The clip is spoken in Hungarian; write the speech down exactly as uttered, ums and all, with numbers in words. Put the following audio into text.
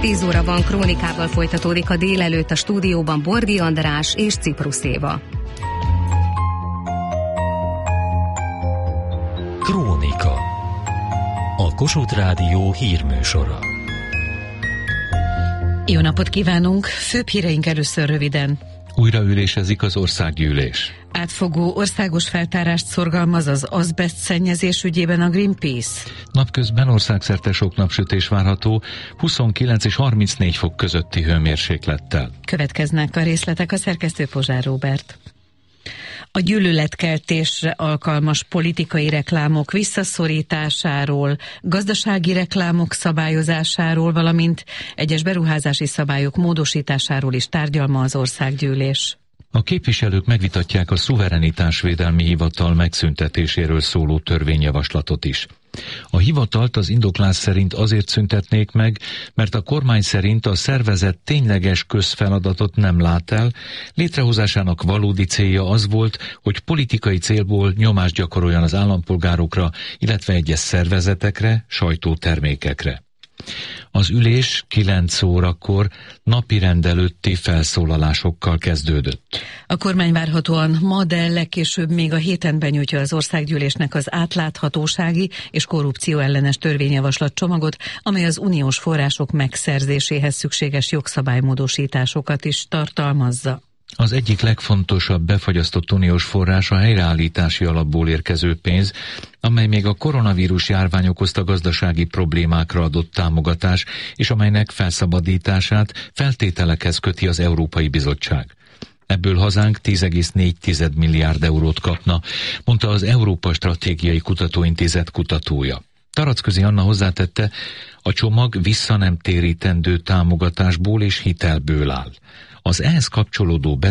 tíz óra van, Krónikával folytatódik a délelőtt, a stúdióban Bordi András és Ciprus Éva. Krónika. A Kossuth Rádió hírműsora. Jó napot kívánunk! Főbb híreink először röviden. Újraülésezik az országgyűlés. Átfogó országos feltárást szorgalmaz az azbeszt szennyezés ügyében a Greenpeace. Napközben országszerte sok napsütés várható, huszonkilenc és harmincnégy fok közötti hőmérséklettel. Következnek a részletek, a szerkesztő Pozsár Róbert. A gyűlöletkeltésre alkalmas politikai reklámok visszaszorításáról, gazdasági reklámok szabályozásáról, valamint egyes beruházási szabályok módosításáról is tárgyal ma az országgyűlés. A képviselők megvitatják a szuverenitásvédelmi hivatal megszüntetéséről szóló törvényjavaslatot is. A hivatalt az indoklás szerint azért szüntetnék meg, mert a kormány szerint a szervezet tényleges közfeladatot nem lát el, létrehozásának valódi célja az volt, hogy politikai célból nyomást gyakoroljon az állampolgárokra, illetve egyes szervezetekre, sajtótermékekre. Az ülés kilenc órakor napirend előtti felszólalásokkal kezdődött. A kormány várhatóan ma, de legkésőbb még a héten benyújtja az országgyűlésnek az átláthatósági és korrupció ellenes törvényjavaslat csomagot, amely az uniós források megszerzéséhez szükséges jogszabálymódosításokat is tartalmazza. Az egyik legfontosabb befagyasztott uniós forrás a helyreállítási alapból érkező pénz, amely még a koronavírus járvány okozta gazdasági problémákra adott támogatás, és amelynek felszabadítását feltételekhez köti az Európai Bizottság. Ebből hazánk tíz egész négy milliárd eurót kapna, mondta az Európa Stratégiai Kutatóintézet kutatója. Taracközi Anna hozzátette, a csomag vissza nem térítendő támogatásból és hitelből áll. Az ehhez kapcsolódó